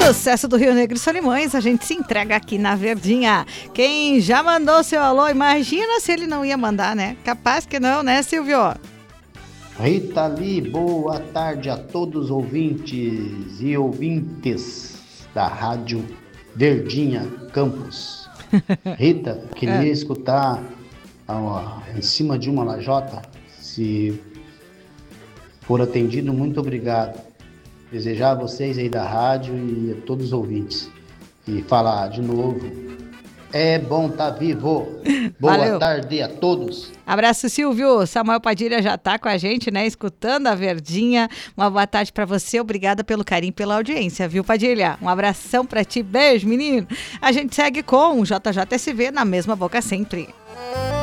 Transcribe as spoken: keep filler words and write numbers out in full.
Sucesso do Rio Negro e Solimões, a gente se entrega aqui na Verdinha. Quem já mandou seu alô, imagina se ele não ia mandar, né? Capaz que não, né, Silvio? Rita Lee, boa tarde a todos os ouvintes e ouvintes da Rádio Verdinha Campos. Rita, queria é. escutar ó, em cima de uma lajota, se for atendido, muito obrigado. Desejar a vocês aí da rádio e a todos os ouvintes. E falar de novo, é bom estar tá vivo. Boa Valeu. tarde a todos. Abraço, Silvio. Samuel Padilha já tá com a gente, né? Escutando a Verdinha. Uma boa tarde para você. Obrigada pelo carinho, pela audiência, viu, Padilha? Um abração para ti. Beijo, menino. A gente segue com o J J S V na mesma boca sempre.